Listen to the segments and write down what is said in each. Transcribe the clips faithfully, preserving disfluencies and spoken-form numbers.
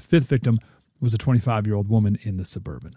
fifth victim was a twenty-five-year-old woman in the Suburban.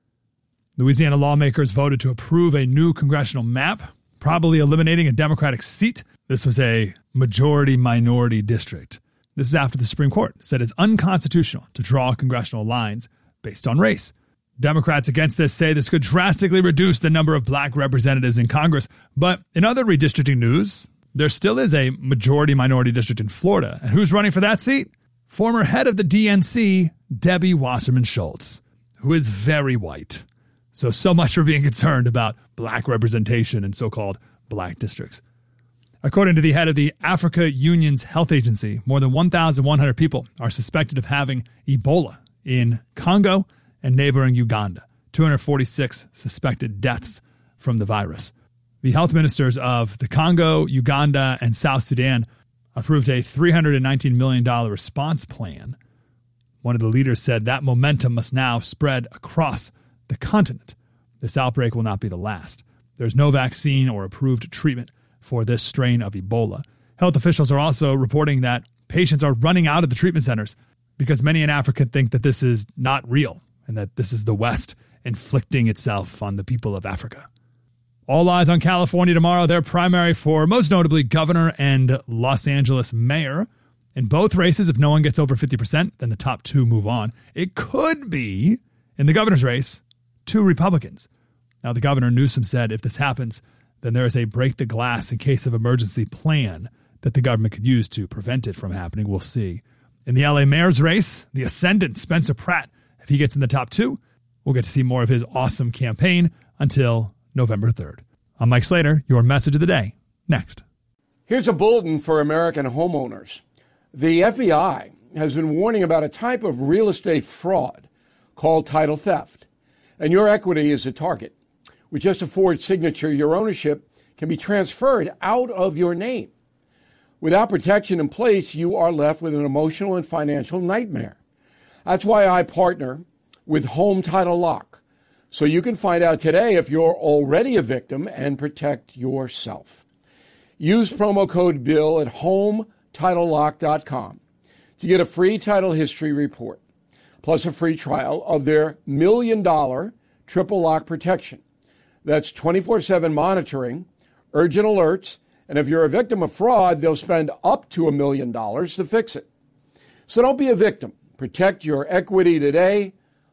Louisiana lawmakers voted to approve a new congressional map, probably eliminating a Democratic seat. This was a majority-minority district. This is after the Supreme Court said it's unconstitutional to draw congressional lines based on race. Democrats against this say this could drastically reduce the number of black representatives in Congress. But in other redistricting news, there still is a majority-minority district in Florida. And who's running for that seat? Former head of the D N C, Debbie Wasserman Schultz, who is very white. So, so much for being concerned about black representation in so-called black districts. According to the head of the Africa Union's health agency, more than one thousand one hundred people are suspected of having Ebola in Congo and neighboring Uganda. two hundred forty-six suspected deaths from the virus. The health ministers of the Congo, Uganda, and South Sudan approved a three hundred nineteen million dollars response plan. One of the leaders said that momentum must now spread across the continent. This outbreak will not be the last. There's no vaccine or approved treatment for this strain of Ebola. Health officials are also reporting that patients are running out of the treatment centers because many in Africa think that this is not real and that this is the West inflicting itself on the people of Africa. All eyes on California tomorrow. Their primary for, most notably, governor and Los Angeles mayor. In both races, if no one gets over fifty percent, then the top two move on. It could be, in the governor's race, two Republicans. Now, the governor, Newsom, said if this happens, then there is a break-the-glass in case of emergency plan that the government could use to prevent it from happening. We'll see. In the L A mayor's race, the ascendant, Spencer Pratt, if he gets in the top two, we'll get to see more of his awesome campaign until November third. I'm Mike Slater, your message of the day. Next. Here's a bulletin for American homeowners. The F B I has been warning about a type of real estate fraud called title theft, and your equity is a target. With just a Ford signature, your ownership can be transferred out of your name. Without protection in place, you are left with an emotional and financial nightmare. That's why I partner with Home Title Lock, so you can find out today if you're already a victim and protect yourself. Use promo code BILL at home title lock dot com to get a free title history report, plus a free trial of their million dollar triple lock protection. That's twenty-four seven monitoring, urgent alerts, and if you're a victim of fraud, they'll spend up to a million dollars to fix it. So don't be a victim. Protect your equity today.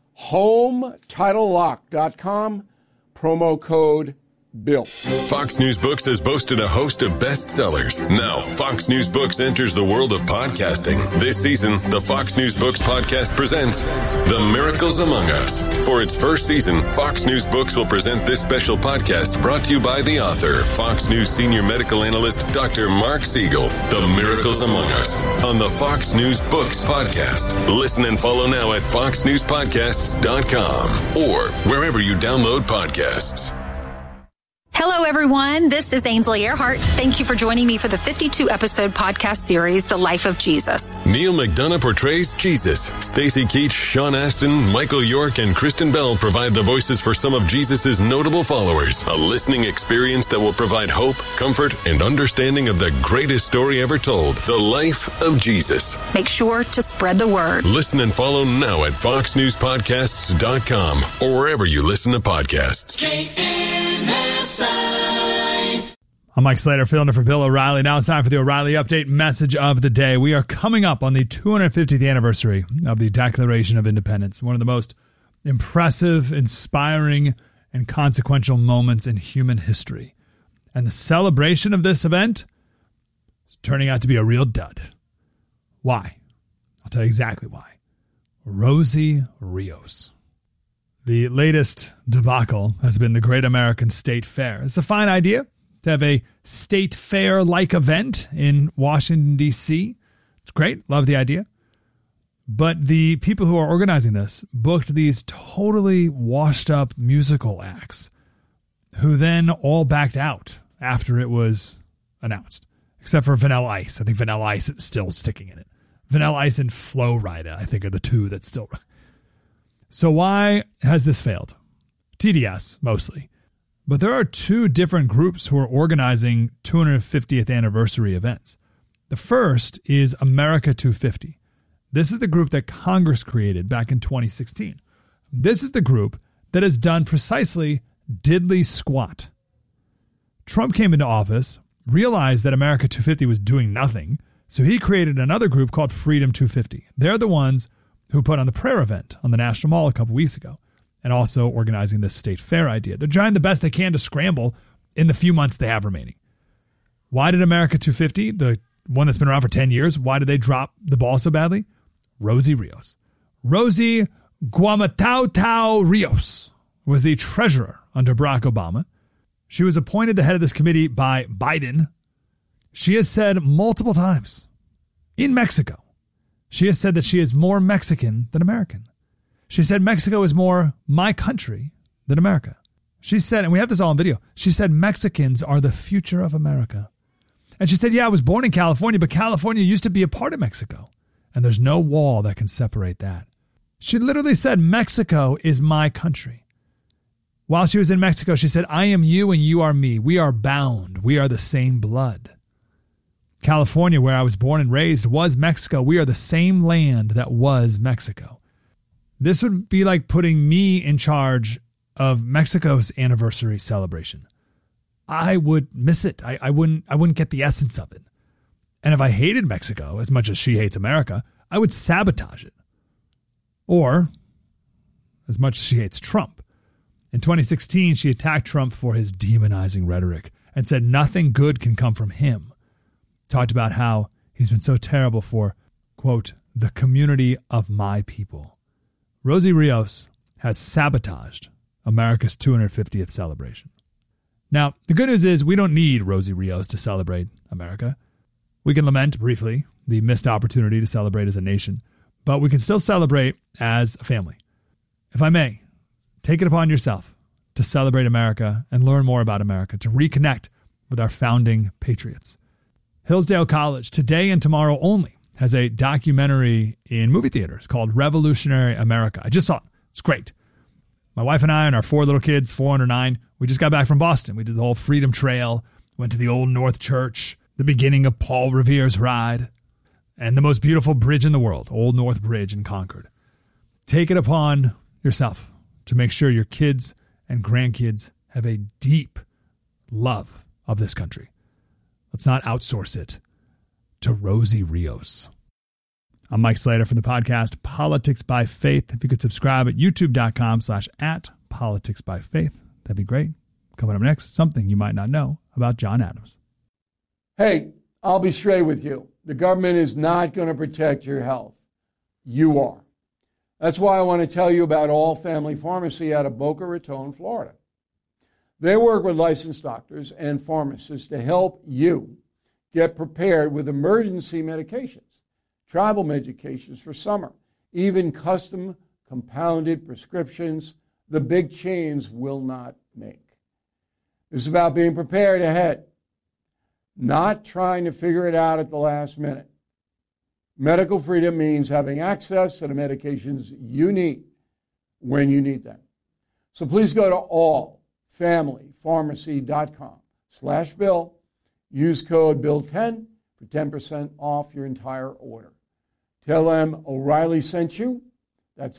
home title lock dot com, promo code BILL. Fox News Books has boasted a host of bestsellers. Now, Fox News Books enters the world of podcasting. This season, the Fox News Books podcast presents The Miracles Among Us. For its first season, Fox News Books will present this special podcast brought to you by the author, Fox News senior medical analyst, Doctor Mark Siegel. The Miracles Among Us on the Fox News Books podcast. Listen and follow now at fox news podcasts dot com or wherever you download podcasts. Hello, everyone. This is Ainsley Earhart. Thank you for joining me for the fifty-two episode podcast series, The Life of Jesus. Neil McDonough portrays Jesus. Stacy Keach, Sean Astin, Michael York, and Kristen Bell provide the voices for some of Jesus' notable followers. A listening experience that will provide hope, comfort, and understanding of the greatest story ever told, The Life of Jesus. Make sure to spread the word. Listen and follow now at fox news podcasts dot com or wherever you listen to podcasts. K N S I. I'm Mike Slater, filling in for Bill O'Reilly. Now it's time for the O'Reilly Update message of the day. We are coming up on the two hundred fiftieth anniversary of the Declaration of Independence, one of the most impressive, inspiring, and consequential moments in human history. And the celebration of this event is turning out to be a real dud. Why? I'll tell you exactly why. Rosie Rios. The latest debacle has been the Great American State Fair. It's a fine idea to have a state fair-like event in Washington, D C It's great. Love the idea. But the people who are organizing this booked these totally washed-up musical acts who then all backed out after it was announced, except for Vanilla Ice. I think Vanilla Ice is still sticking in it. Vanilla Ice and Flo Rida, I think, are the two that still... So why has this failed? T D S, mostly. But there are two different groups who are organizing two hundred fiftieth anniversary events. The first is America two fifty. This is the group that Congress created back in twenty sixteen. This is the group that has done precisely diddly squat. Trump came into office, realized that America two fifty was doing nothing, so he created another group called Freedom two fifty. They're the ones who put on the prayer event on the National Mall a couple weeks ago, and also organizing this state fair idea. They're trying the best they can to scramble in the few months they have remaining. Why did America two fifty, the one that's been around for ten years, why did they drop the ball so badly? Rosie Rios. Rosie Guamatautau Rios was the treasurer under Barack Obama. She was appointed the head of this committee by Biden. She has said multiple times in Mexico, she has said that she is more Mexican than American. She said Mexico is more my country than America. She said, and we have this all on video, she said Mexicans are the future of America. And she said, yeah, I was born in California, but California used to be a part of Mexico. And there's no wall that can separate that. She literally said, Mexico is my country. While she was in Mexico, she said, I am you and you are me. We are bound. We are the same blood. California, where I was born and raised, was Mexico. We are the same land that was Mexico. This would be like putting me in charge of Mexico's anniversary celebration. I would miss it. I, I wouldn't I wouldn't get the essence of it. And if I hated Mexico as much as she hates America, I would sabotage it. Or as much as she hates Trump. In twenty sixteen, she attacked Trump for his demonizing rhetoric and said nothing good can come from him. Talked about how he's been so terrible for, quote, the community of my people. Rosie Rios has sabotaged America's two hundred fiftieth celebration. Now, the good news is we don't need Rosie Rios to celebrate America. We can lament briefly the missed opportunity to celebrate as a nation, but we can still celebrate as a family. If I may, take it upon yourself to celebrate America and learn more about America, to reconnect with our founding patriots. Hillsdale College, today and tomorrow only, has a documentary in movie theaters called Revolutionary America. I just saw it. It's great. My wife and I and our four little kids, four under nine, we just got back from Boston. We did the whole Freedom Trail, went to the Old North Church, the beginning of Paul Revere's ride, and the most beautiful bridge in the world, Old North Bridge in Concord. Take it upon yourself to make sure your kids and grandkids have a deep love of this country. Let's not outsource it to Rosie Rios. I'm Mike Slater from the podcast Politics by Faith. If you could subscribe at youtube.com slash at Politics by Faith, that'd be great. Coming up next, something you might not know about John Adams. Hey, I'll be straight with you. The government is not going to protect your health. You are. That's why I want to tell you about All Family Pharmacy out of Boca Raton, Florida. They work with licensed doctors and pharmacists to help you get prepared with emergency medications, travel medications for summer, even custom compounded prescriptions the big chains will not make. It's about being prepared ahead, not trying to figure it out at the last minute. Medical freedom means having access to the medications you need when you need them. So please go to allfamilypharmacy.com slash bill. Use code bill ten for ten percent off your entire order. Tell them O'Reilly sent you. That's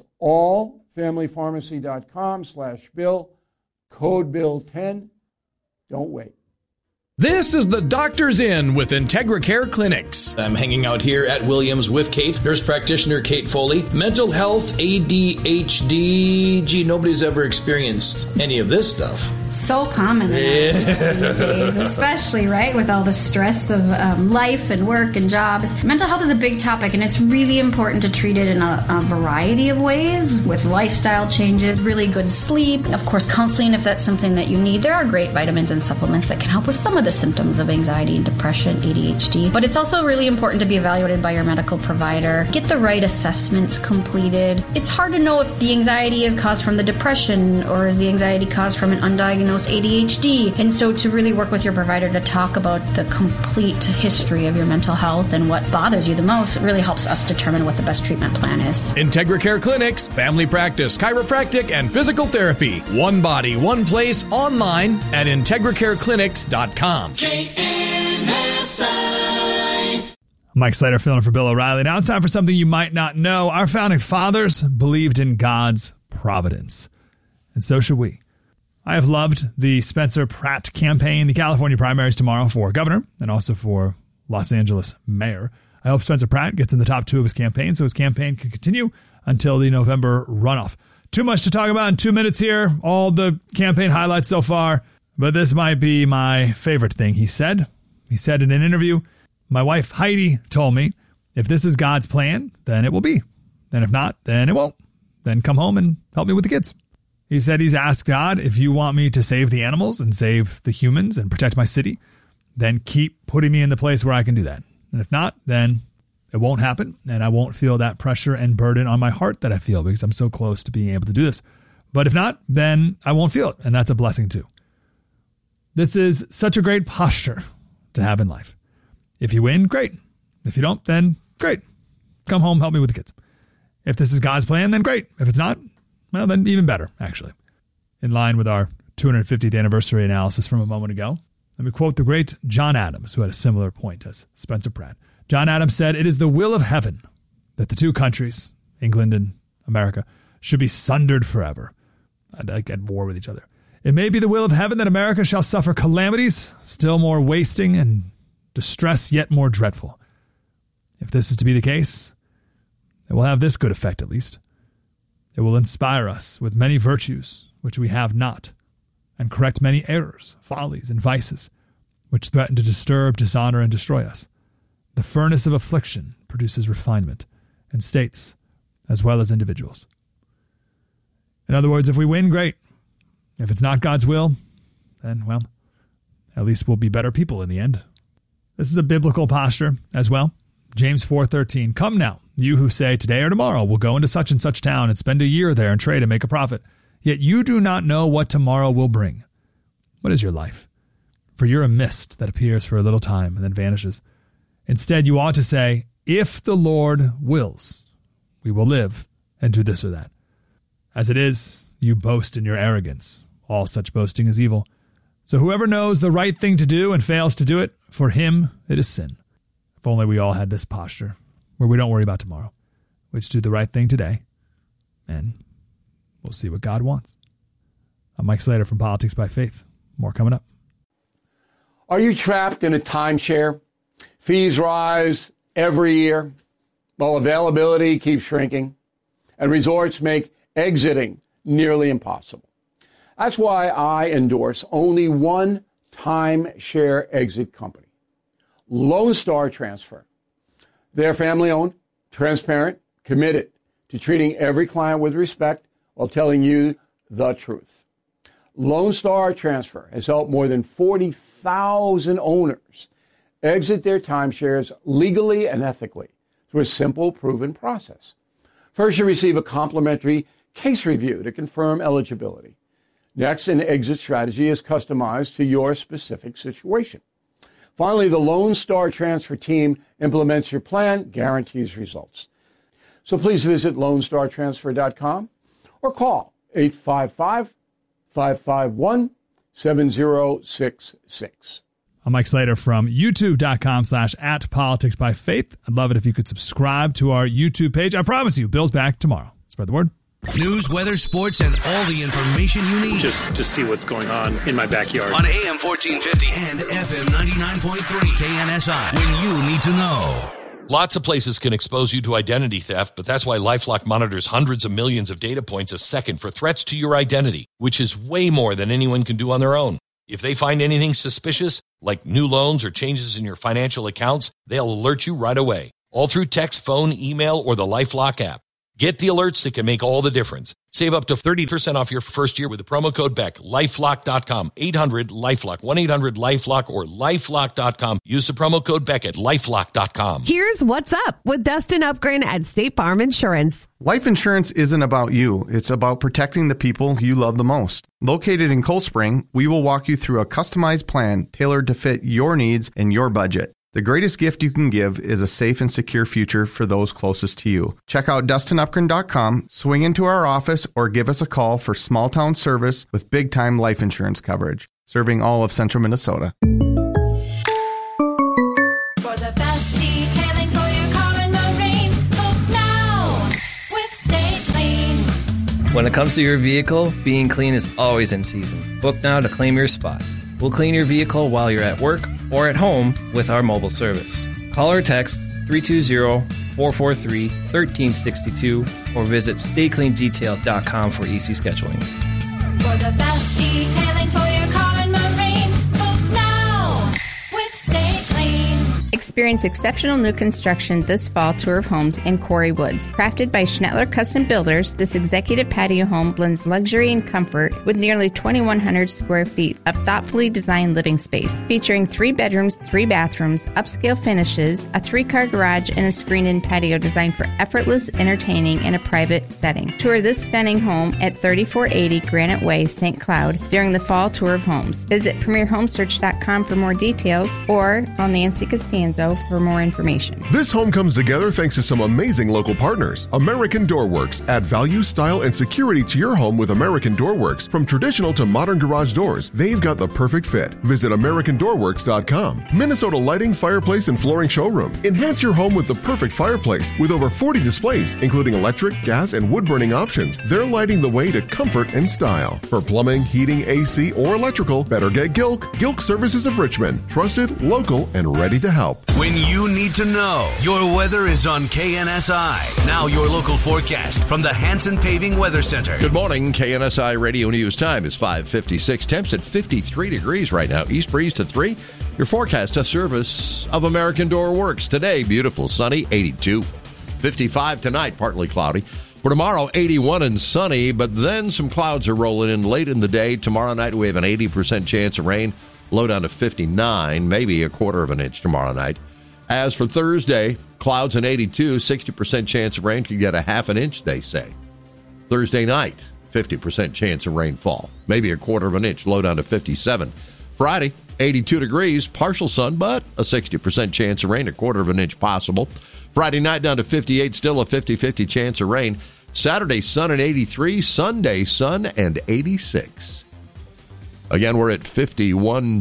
allfamilypharmacy.com slash bill. Code bill ten. Don't wait. This is the Doctor's Inn with IntegraCare Clinics. I'm hanging out here at Williams with Kate, nurse practitioner Kate Foley. Mental health, A D H D. Gee, nobody's ever experienced any of this stuff. So common in Yeah. these days, especially, right, with all the stress of um, life and work and jobs. Mental health is a big topic, and it's really important to treat it in a, a variety of ways, with lifestyle changes, really good sleep, of course, counseling if that's something that you need. There are great vitamins and supplements that can help with some of the symptoms of anxiety and depression, A D H D. But it's also really important to be evaluated by your medical provider. Get the right assessments completed. It's hard to know if the anxiety is caused from the depression or is the anxiety caused from an undiagnosed A D H D. And so to really work with your provider to talk about the complete history of your mental health and what bothers you the most, it really helps us determine what the best treatment plan is. IntegraCare Clinics, family practice, chiropractic, and physical therapy. One body, one place, online at integracare clinics dot com. K N S I. Mike Slater filling in for Bill O'Reilly. Now it's time for something you might not know. Our founding fathers believed in God's providence, and so should we. I have loved the Spencer Pratt campaign, the California primaries tomorrow for governor and also for Los Angeles mayor. I hope Spencer Pratt gets in the top two of his campaign so his campaign can continue until the November runoff. Too much to talk about in two minutes here, all the campaign highlights so far, but this might be my favorite thing he said. He said in an interview, "My wife Heidi told me, if this is God's plan, then it will be. And if not, then it won't. Then come home and help me with the kids." He said he's asked God, if you want me to save the animals and save the humans and protect my city, then keep putting me in the place where I can do that. And if not, then it won't happen, and I won't feel that pressure and burden on my heart that I feel because I'm so close to being able to do this. But if not, then I won't feel it, and that's a blessing too. This is such a great posture to have in life. If you win, great. If you don't, then great. Come home, help me with the kids. If this is God's plan, then great. If it's not, well, then even better, actually. In line with our two hundred fiftieth anniversary analysis from a moment ago, let me quote the great John Adams, who had a similar point as Spencer Pratt. John Adams said, "It is the will of heaven that the two countries, England and America, should be sundered forever, and at war with each other. It may be the will of heaven that America shall suffer calamities, still more wasting and distress yet more dreadful. If this is to be the case, it will have this good effect at least. It will inspire us with many virtues which we have not, and correct many errors, follies, and vices, which threaten to disturb, dishonor, and destroy us. The furnace of affliction produces refinement, and states, as well as individuals." In other words, if we win, great. If it's not God's will, then, well, at least we'll be better people in the end. This is a biblical posture as well. James four thirteen, "Come now, you who say, today or tomorrow we'll go into such and such town and spend a year there and trade and make a profit. Yet you do not know what tomorrow will bring. What is your life? For you're a mist that appears for a little time and then vanishes. Instead, you ought to say, if the Lord wills, we will live and do this or that. As it is, you boast in your arrogance. All such boasting is evil. So whoever knows the right thing to do and fails to do it, for him it is sin." If only we all had this posture, where we don't worry about tomorrow. We just do the right thing today, and we'll see what God wants. I'm Mike Slater from Politics by Faith. More coming up. Are you trapped in a timeshare? Fees rise every year, while availability keeps shrinking, and resorts make exiting nearly impossible. That's why I endorse only one timeshare exit company, Lone Star Transfer. They're family-owned, transparent, committed to treating every client with respect while telling you the truth. Lone Star Transfer has helped more than forty thousand owners exit their timeshares legally and ethically through a simple, proven process. First, you receive a complimentary case review to confirm eligibility. Next, an exit strategy is customized to your specific situation. Finally, the Lone Star Transfer team implements your plan, guarantees results. So please visit lone star transfer dot com or call eight five five, five five one, seven zero six six. I'm Mike Slater from youtube.com slash at politics by faith. I'd love it if you could subscribe to our YouTube page. I promise you, Bill's back tomorrow. Spread the word. News, weather, sports, and all the information you need. Just to see what's going on in my backyard. On A M fourteen fifty and F M ninety-nine point three K N S I. When you need to know. Lots of places can expose you to identity theft, but that's why LifeLock monitors hundreds of millions of data points a second for threats to your identity, which is way more than anyone can do on their own. If they find anything suspicious, like new loans or changes in your financial accounts, they'll alert you right away, all through text, phone, email, or the LifeLock app. Get the alerts that can make all the difference. Save up to thirty percent off your first year with the promo code Beck. lifelock dot com, eight hundred LifeLock, one eight hundred LifeLock, or lifelock dot com. Use the promo code Beck at lifelock dot com. Here's what's up with Dustin Upgren at State Farm Insurance. Life insurance isn't about you. It's about protecting the people you love the most. Located in Cold Spring, we will walk you through a customized plan tailored to fit your needs and your budget. The greatest gift you can give is a safe and secure future for those closest to you. Check out dustin upgren dot com, swing into our office, or give us a call for small town service with big time life insurance coverage. Serving all of central Minnesota. For the best detailing When it comes to your vehicle, being clean is always in season. Book now to claim your spot. We'll clean your vehicle while you're at work or at home with our mobile service. Call or text three two zero, four four three, one three six two or visit stay clean detail dot com for easy scheduling. For the best detailing for your car and marine, book now with Stay Clean. Experience exceptional new construction this fall tour of homes in Quarry Woods. Crafted by Schnettler Custom Builders, this executive patio home blends luxury and comfort with nearly twenty-one hundred square feet of thoughtfully designed living space. Featuring three bedrooms, three bathrooms, upscale finishes, a three-car garage, and a screened-in patio designed for effortless entertaining in a private setting. Tour this stunning home at thirty-four eighty Granite Way, Saint Cloud during the fall tour of homes. Visit premier home search dot com for more details or call Nancy Costanzo for more information. This home comes together thanks to some amazing local partners. American Door Works. Add value, style, and security to your home with American Door Works. From traditional to modern garage doors, they've got the perfect fit. Visit american door works dot com. Minnesota Lighting, Fireplace, and Flooring Showroom. Enhance your home with the perfect fireplace with over forty displays, including electric, gas, and wood-burning options. They're lighting the way to comfort and style. For plumbing, heating, A C, or electrical, better get Gilk. Gilk Services of Richmond. Trusted, local, and ready to help. When you need to know, your weather is on K N S I. Now your local forecast from the Hanson Paving Weather Center. Good morning. K N S I Radio News time is five fifty-six. Temps at fifty-three degrees right now. East breeze to three. Your forecast, a service of American Door Works. Today, beautiful, sunny, eighty-two. fifty-five tonight, partly cloudy. For tomorrow, eighty-one and sunny, but then some clouds are rolling in late in the day. Tomorrow night, we have an eighty percent chance of rain. Low down to fifty-nine, maybe a quarter of an inch tomorrow night. As for Thursday, clouds and eighty-two, sixty percent chance of rain. Could get a half an inch, they say. Thursday night, fifty percent chance of rainfall. Maybe a quarter of an inch, low down to fifty-seven. Friday, eighty-two degrees, partial sun, but a sixty percent chance of rain, a quarter of an inch possible. Friday night down to fifty-eight, still a fifty-fifty chance of rain. Saturday, sun and eighty-three. Sunday, sun and eighty-six. Again, we're at fifty-one,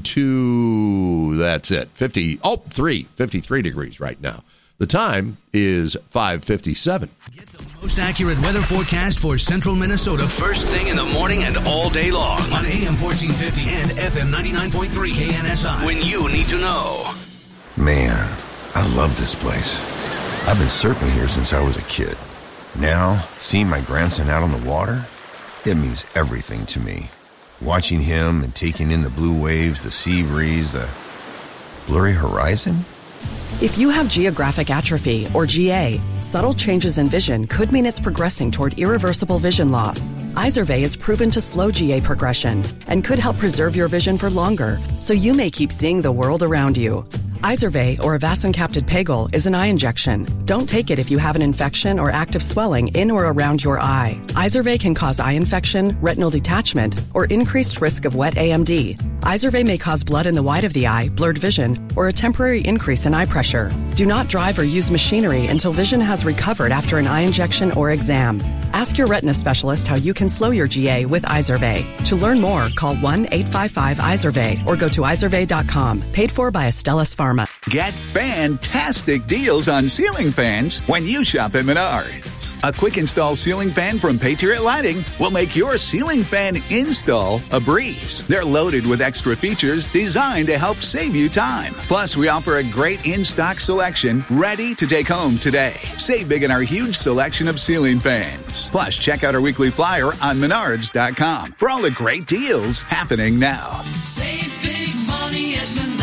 two, that's it. fifty, oh, three, fifty-three degrees right now. The time is five fifty-seven. Get the most accurate weather forecast for central Minnesota first thing in the morning and all day long on A M fourteen fifty and F M ninety-nine point three K N S I. When you need to know. Man, I love this place. I've been surfing here since I was a kid. Now, seeing my grandson out on the water, it means everything to me. Watching him and taking in the blue waves, the sea breeze, the blurry horizon. If you have geographic atrophy, or G A, subtle changes in vision could mean it's progressing toward irreversible vision loss. Izervay is proven to slow G A progression and could help preserve your vision for longer, so you may keep seeing the world around you. Izervay, or avacincaptad pegol, is an eye injection. Don't take it if you have an infection or active swelling in or around your eye. Izervay can cause eye infection, retinal detachment, or increased risk of wet A M D. Izervay may cause blood in the white of the eye, blurred vision, or a temporary increase in eye pressure. Do not drive or use machinery until vision has recovered after an eye injection or exam. Ask your retina specialist how you can slow your G A with Izervay. To learn more, call one eight five five Izervay or go to izervay dot com. Paid for by Astellas Pharma. Get fantastic deals on ceiling fans when you shop at Menards. A quick install ceiling fan from Patriot Lighting will make your ceiling fan install a breeze. They're loaded with extra features designed to help save you time. Plus, we offer a great in-stock selection ready to take home today. Save big in our huge selection of ceiling fans. Plus, check out our weekly flyer on menards dot com for all the great deals happening now. Save big money at Menards.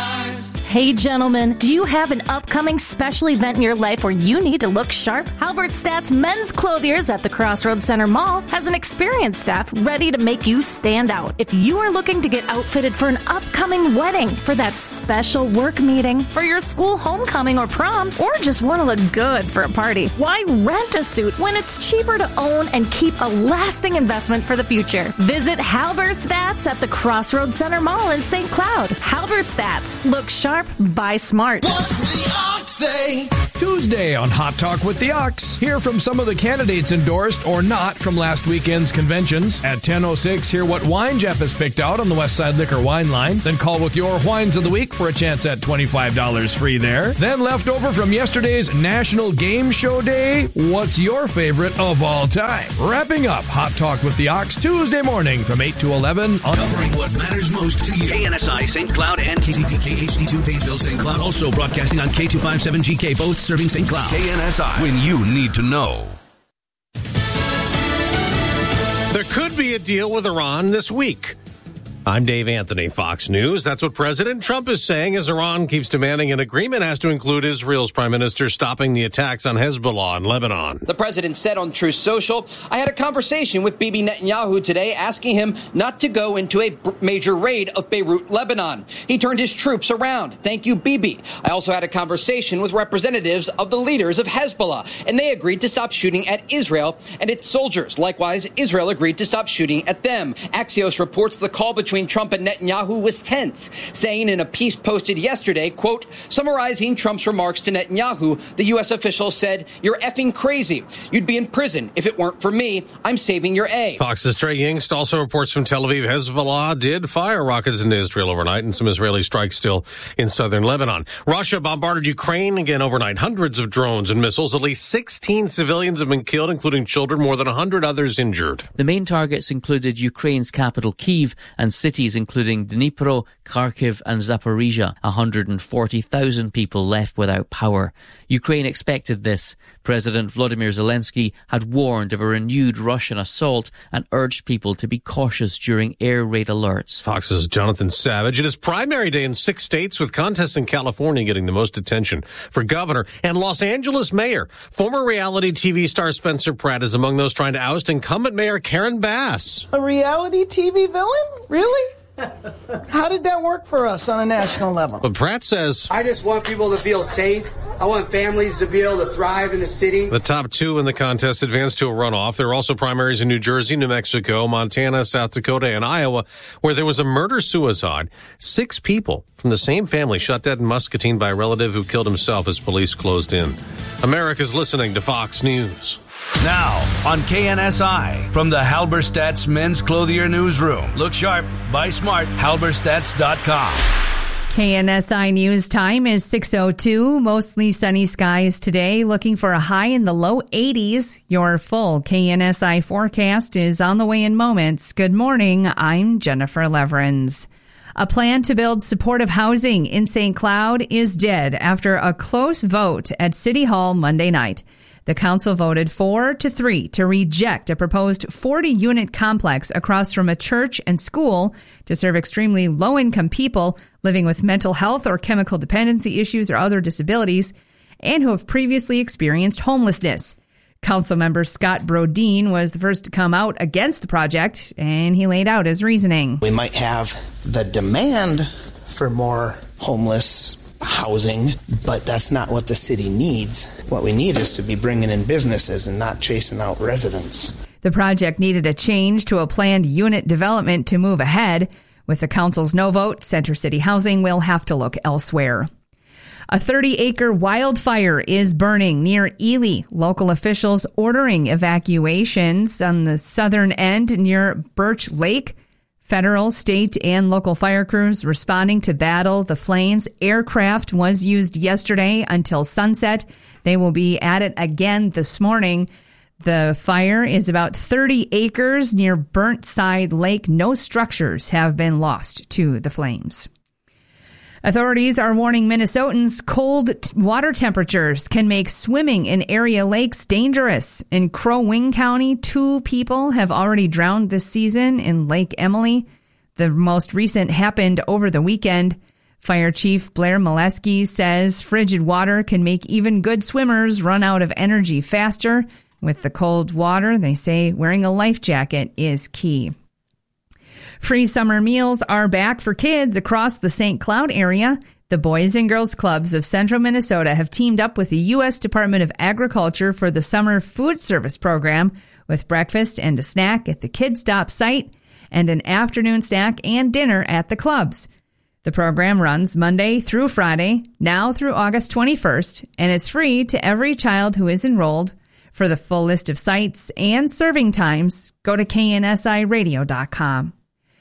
Hey gentlemen, do you have an upcoming special event in your life where you need to look sharp? Halbert Stats Men's Clothiers at the Crossroads Center Mall has an experienced staff ready to make you stand out. If you are looking to get outfitted for an upcoming wedding, for that special work meeting, for your school homecoming or prom, or just want to look good for a party, why rent a suit when it's cheaper to own and keep a lasting investment for the future? Visit Halbert Stats at the Crossroads Center Mall in Saint Cloud. Halbert Stats. Look sharp. Buy smart. What's the say. Tuesday on Hot Talk with the Ox. Hear from some of the candidates endorsed or not from last weekend's conventions. At ten oh six, hear what wine Jeff has picked out on the Westside Liquor Wine Line. Then call with your wines of the week for a chance at twenty-five dollars free there. Then leftover from yesterday's National Game Show Day, what's your favorite of all time? Wrapping up Hot Talk with the Ox Tuesday morning from eight to eleven. On Covering what matters most to you. K N S I, Saint Cloud, and K C P K H D two, Painesville, Saint Cloud. Also broadcasting on K two fifty-seven G K, both serving Saint Cloud. K N S I, when you need to know. There could be a deal with Iran this week. I'm Dave Anthony, Fox News. That's what President Trump is saying as Iran keeps demanding an agreement has to include Israel's prime minister stopping the attacks on Hezbollah in Lebanon. The president said on Truth Social, I had a conversation with Bibi Netanyahu today asking him not to go into a major raid of Beirut, Lebanon. He turned his troops around. Thank you, Bibi. I also had a conversation with representatives of the leaders of Hezbollah, and they agreed to stop shooting at Israel and its soldiers. Likewise, Israel agreed to stop shooting at them. Axios reports the call between Trump and Netanyahu was tense, saying in a piece posted yesterday, quote, summarizing Trump's remarks to Netanyahu, the U S official said, you're effing crazy. You'd be in prison. If it weren't for me, I'm saving your A. Fox's Trey Yingst also reports from Tel Aviv, Hezbollah did fire rockets into Israel overnight and some Israeli strikes still in southern Lebanon. Russia bombarded Ukraine again overnight. Hundreds of drones and missiles. At least sixteen civilians have been killed, including children, more than one hundred others injured. The main targets included Ukraine's capital, Kyiv, and cities including Dnipro, Kharkiv and Zaporizhia. one hundred forty thousand people left without power. Ukraine expected this. President Volodymyr Zelensky had warned of a renewed Russian assault and urged people to be cautious during air raid alerts. Fox's Jonathan Savage. It is primary day in six states, with contests in California getting the most attention. For governor and Los Angeles mayor, former reality T V star Spencer Pratt is among those trying to oust incumbent mayor Karen Bass. A reality T V villain? Really? How did that work for us on a national level? But Pratt says, I just want people to feel safe. I want families to be able to thrive in the city. The top two in the contest advanced to a runoff. There are also primaries in New Jersey, New Mexico, Montana, South Dakota, and Iowa, where there was a murder-suicide. Six people from the same family shot dead in Muscatine by a relative who killed himself as police closed in. America's listening to Fox News. Now on K N S I from the Halberstadt's Men's Clothier Newsroom. Look sharp, buy smart, halberstadts dot com. K N S I News time is six oh two. Mostly sunny skies today, looking for a high in the low eighties. Your full K N S I forecast is on the way in moments. Good morning, I'm Jennifer Leverins. A plan to build supportive housing in Saint Cloud is dead after a close vote at City Hall Monday night. The council voted four to three to reject a proposed forty-unit complex across from a church and school to serve extremely low-income people living with mental health or chemical dependency issues or other disabilities and who have previously experienced homelessness. Councilmember Scott Brodeen was the first to come out against the project, and he laid out his reasoning. We might have the demand for more homeless housing, but that's not what the city needs. What we need is to be bringing in businesses and not chasing out residents. The project needed a change to a planned unit development to move ahead. With the council's no vote, Center City Housing will have to look elsewhere. A thirty-acre wildfire is burning near Ely. Local officials ordering evacuations on the southern end near Birch Lake. Federal, state, and local fire crews responding to battle the flames. Aircraft was used yesterday until sunset. They will be at it again this morning. The fire is about thirty acres near Burnside Lake. No structures have been lost to the flames. Authorities are warning Minnesotans cold t- water temperatures can make swimming in area lakes dangerous. In Crow Wing County, two people have already drowned this season in Lake Emily. The most recent happened over the weekend. Fire Chief Blair Molesky says frigid water can make even good swimmers run out of energy faster. With the cold water, they say wearing a life jacket is key. Free summer meals are back for kids across the Saint Cloud area. The Boys and Girls Clubs of Central Minnesota have teamed up with the U S Department of Agriculture for the summer food service program, with breakfast and a snack at the Kid Stop site and an afternoon snack and dinner at the clubs. The program runs Monday through Friday, now through August twenty-first, and it's free to every child who is enrolled. For the full list of sites and serving times, go to K N S I radio dot com.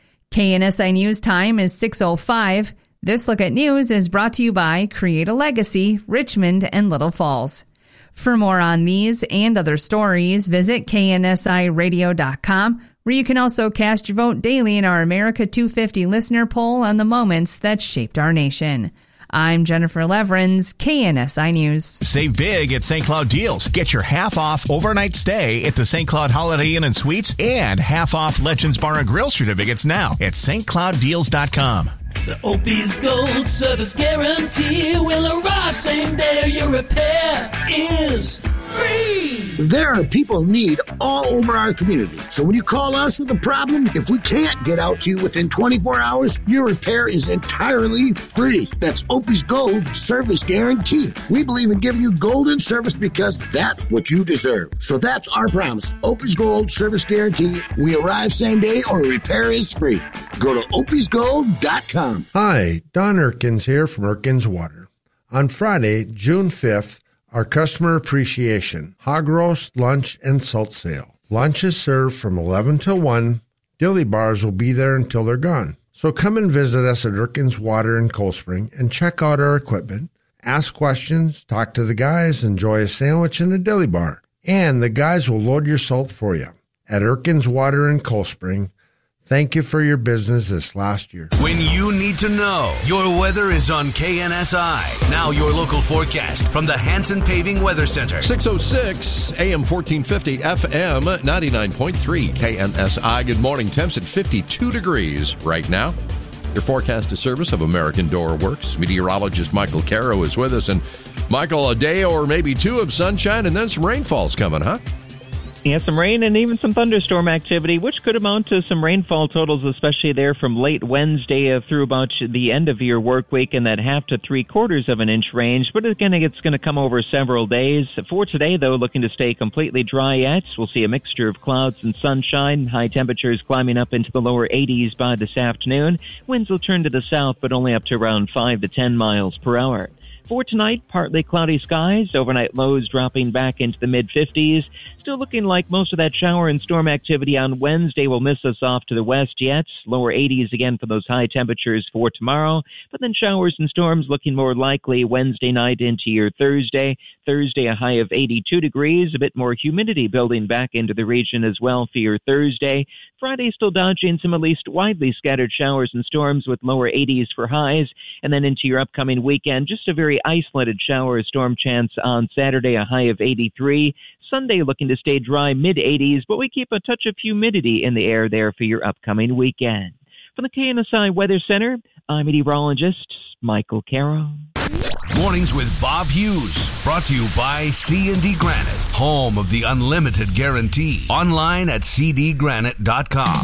K N S I News time is six oh five. This Look at News is brought to you by Create a Legacy, Richmond and Little Falls. For more on these and other stories, visit K N S I radio dot com, where you can also cast your vote daily in our America two fifty listener poll on the moments that shaped our nation. I'm Jennifer Leverins, K N S I News. Save big at Saint Cloud Deals. Get your half-off overnight stay at the Saint Cloud Holiday Inn and Suites and half-off Legends Bar and Grill certificates now at St Cloud Deals dot com. The Opie's Gold Service Guarantee will arrive same day your repair is free. There are people in need all over our community. So when you call us with a problem, if we can't get out to you within twenty-four hours, your repair is entirely free. That's Opie's Gold Service Guarantee. We believe in giving you golden service because that's what you deserve. So that's our promise. Opie's Gold Service Guarantee. We arrive same day or repair is free. Go to Opies Gold dot com. Hi, Don Erkins here from Erkins Water. On Friday, June fifth, our customer appreciation, hog roast, lunch, and salt sale. Lunch is served from eleven to one. Dilly bars will be there until they're gone. So come and visit us at Erkins Water in Cold Spring and check out our equipment. Ask questions, talk to the guys, enjoy a sandwich and a dilly bar. And the guys will load your salt for you. At Erkins Water in Cold Spring, thank you for your business this last year. When you need to know, your weather is on K N S I. Now your local forecast from the Hanson Paving Weather Center. six oh six, A M fourteen fifty, F M ninety-nine point three, K N S I. Good morning. Temps at fifty-two degrees right now. Your forecast is service of American Door Works. Meteorologist Michael Caro is with us. And Michael, a day or maybe two of sunshine and then some rainfall's coming, huh? Yeah, some rain and even some thunderstorm activity, which could amount to some rainfall totals, especially there from late Wednesday uh, through about the end of your work week in that half to three quarters of an inch range. But again, it's going to come over several days. For today, though, looking to stay completely dry yet. We'll see a mixture of clouds and sunshine. High temperatures climbing up into the lower eighties by this afternoon. Winds will turn to the south, but only up to around five to ten miles per hour. For tonight, partly cloudy skies, overnight lows dropping back into the mid-fifties. Still looking like most of that shower and storm activity on Wednesday will miss us off to the west yet. Lower eighties again for those high temperatures for tomorrow. But then showers and storms looking more likely Wednesday night into your Thursday. Thursday, a high of eighty-two degrees. A bit more humidity building back into the region as well for your Thursday. Friday still dodging some at least widely scattered showers and storms with lower eighties for highs. And then into your upcoming weekend, just a very isolated shower or storm chance on Saturday, a high of eighty-three. Sunday looking to stay dry, mid-eighties, but we keep a touch of humidity in the air there for your upcoming weekend. From the K N S I Weather Center, I'm meteorologist Michael Caro. Mornings with Bob Hughes, brought to you by C and D Granite, home of the unlimited guarantee. Online at c d granite dot com.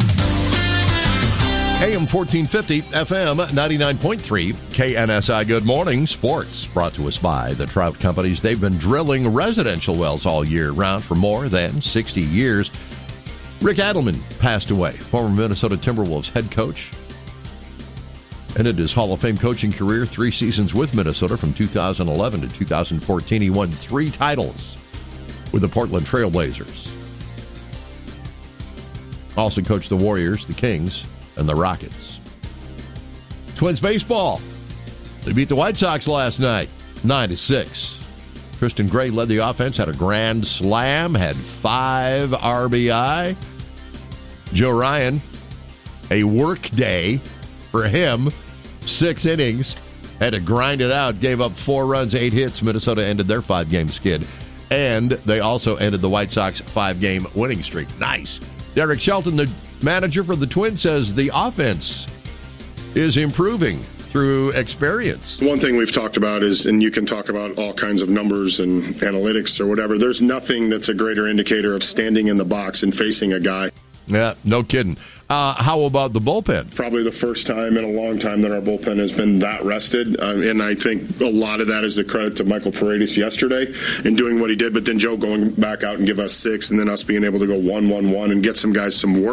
A M fourteen fifty, F M ninety-nine point three, K N S I. Good morning. Sports brought to us by the Trout Companies. They've been drilling residential wells all year round for more than sixty years. Rick Adelman passed away, former Minnesota Timberwolves head coach. Ended his Hall of Fame coaching career, three seasons with Minnesota from two thousand eleven to two thousand fourteen. He won three titles with the Portland Trail Blazers. Also coached the Warriors, the Kings, and the Rockets. Twins baseball. They beat the White Sox last night, nine to six. Tristan Gray led the offense, had a grand slam, had five R B I. Joe Ryan, a work day for him, six innings, had to grind it out, gave up four runs, eight hits. Minnesota ended their five-game skid. And they also ended the White Sox five-game winning streak. Nice. Derek Shelton, the manager for the Twins, says the offense is improving through experience. One thing we've talked about is, and you can talk about all kinds of numbers and analytics or whatever, there's nothing that's a greater indicator of standing in the box and facing a guy. Yeah, no kidding. Uh, how about the bullpen? Probably the first time in a long time that our bullpen has been that rested. Um, and I think a lot of that is the credit to Michael Paredes yesterday in doing what he did. But then Joe going back out and give us six, and then us being able to go one, one, one and get some guys some work.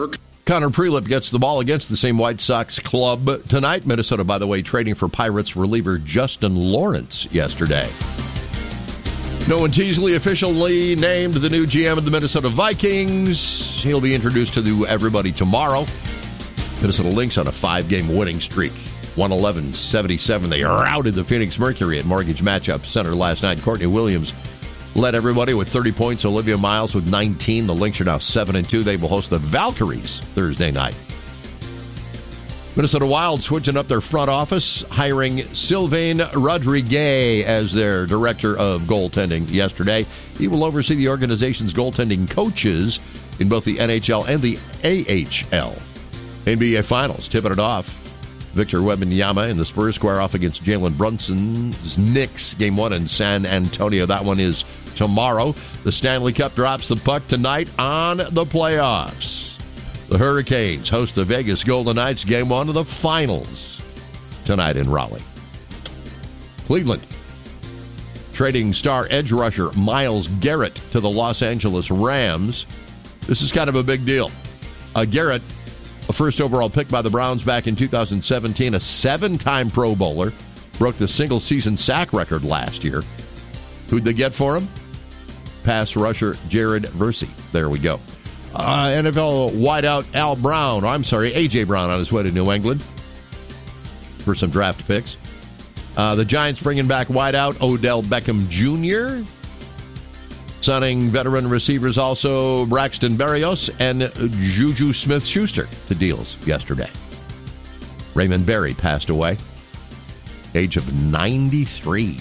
Connor Prelip gets the ball against the same White Sox club tonight. Minnesota, by the way, trading for Pirates reliever Justin Lawrence yesterday. Noah Teasley officially named the new G M of the Minnesota Vikings. He'll be introduced to everybody tomorrow. Minnesota Lynx on a five-game winning streak. one eleven seventy-seven. They routed the Phoenix Mercury at Mortgage Matchup Center last night. Courtney Williams led everybody with thirty points. Olivia Miles with nineteen. The Lynx are now seven and two. They will host the Valkyries Thursday night. Minnesota Wild switching up their front office, hiring Sylvain Rodriguez as their director of goaltending yesterday. He will oversee the organization's goaltending coaches in both the N H L and the A H L. N B A Finals, tipping it off. Victor Wembanyama and the Spurs square off against Jalen Brunson's Knicks. Game one in San Antonio. That one is tomorrow. The Stanley Cup drops the puck tonight on the playoffs. The Hurricanes host the Vegas Golden Knights. Game one of the finals tonight in Raleigh. Cleveland trading star edge rusher Myles Garrett to the Los Angeles Rams. This is kind of a big deal. Uh, Garrett, a first overall pick by the Browns back in two thousand seventeen, a seven-time Pro Bowler, broke the single-season sack record last year. Who'd they get for him? Pass rusher Jared Versey. There we go. Uh, N F L wideout Al Brown, or I'm sorry, A J. Brown on his way to New England for some draft picks. Uh, the Giants bringing back wideout Odell Beckham Junior Signing veteran receivers also Braxton Berrios and Juju Smith-Schuster to deals yesterday. Raymond Berry passed away, age of ninety-three.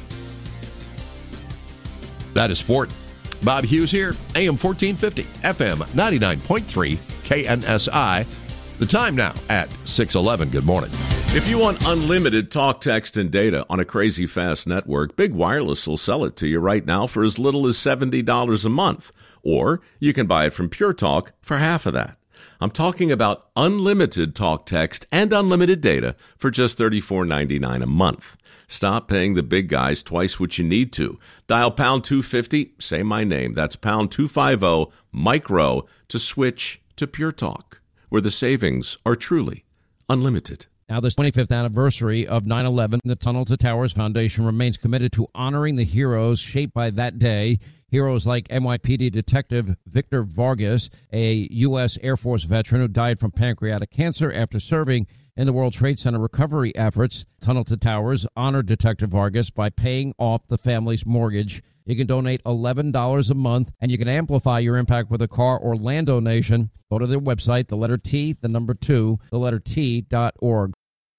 That is sport. Bob Hughes here, A M fourteen fifty, F M ninety-nine point three, K N S I. The time now at six eleven. Good morning. If you want unlimited talk, text, and data on a crazy fast network, Big Wireless will sell it to you right now for as little as seventy dollars a month. Or you can buy it from Pure Talk for half of that. I'm talking about unlimited talk, text, and unlimited data for just thirty-four ninety-nine a month. Stop paying the big guys twice what you need to. Dial pound two fifty, say my name. That's pound two fifty, micro, to switch to Pure Talk, where the savings are truly unlimited. Now, this twenty-fifth anniversary of nine eleven, the Tunnel to Towers Foundation remains committed to honoring the heroes shaped by that day. Heroes like N Y P D Detective Victor Vargas, a U S Air Force veteran who died from pancreatic cancer after serving in the World Trade Center recovery efforts. Tunnel to Towers honored Detective Vargas by paying off the family's mortgage. You can donate eleven dollars a month, and you can amplify your impact with a car or land donation. Go to their website, the letter T, the number two, the letter T dot org.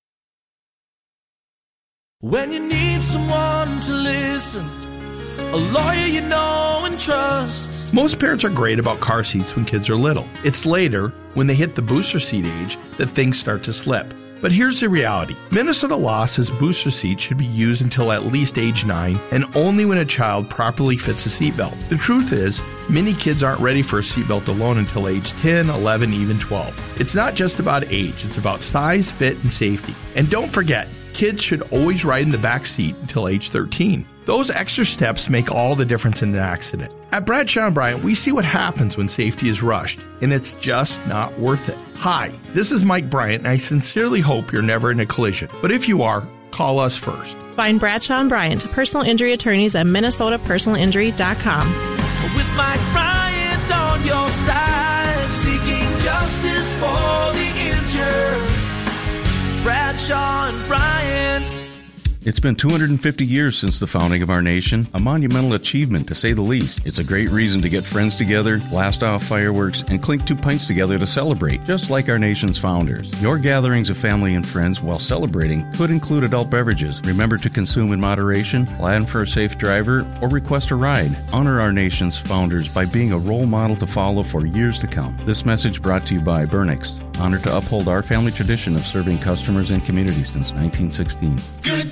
When you need someone to listen, a lawyer you know and trust. Most parents are great about car seats when kids are little. It's later, when they hit the booster seat age, that things start to slip. But here's the reality. Minnesota law says booster seats should be used until at least age nine and only when a child properly fits a seatbelt. The truth is, many kids aren't ready for a seatbelt alone until age ten, eleven, even twelve. It's not just about age, it's about size, fit, and safety. And don't forget, kids should always ride in the back seat until age thirteen. Those extra steps make all the difference in an accident. At Bradshaw and Bryant, we see what happens when safety is rushed, and it's just not worth it. Hi, this is Mike Bryant, and I sincerely hope you're never in a collision. But if you are, call us first. Find Bradshaw and Bryant, personal injury attorneys at minnesota personal injury dot com. With Mike Bryant on your side, seeking justice for the injured. Bradshaw and Bryant. It's been two hundred fifty years since the founding of our nation, a monumental achievement to say the least. It's a great reason to get friends together, blast off fireworks, and clink two pints together to celebrate, just like our nation's founders. Your gatherings of family and friends while celebrating could include adult beverages. Remember to consume in moderation, plan for a safe driver, or request a ride. Honor our nation's founders by being a role model to follow for years to come. This message brought to you by Burnix, honored to uphold our family tradition of serving customers and communities since nineteen sixteen. Good